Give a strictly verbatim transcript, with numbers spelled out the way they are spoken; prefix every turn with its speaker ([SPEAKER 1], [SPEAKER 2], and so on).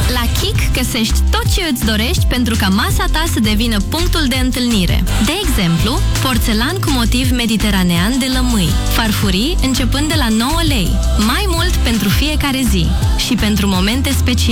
[SPEAKER 1] La Kik găsești tot ce îți dorești pentru ca masa ta să devină punctul de întâlnire. De exemplu, porțelan cu motiv mediteranean de lămâi, farfurii începând de la nouă lei, mai mult pentru fiecare zi și pentru momente speciale.